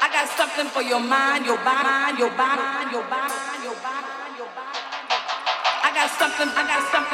I got something for your mind, your body, your body, your body, your body, your body. I got something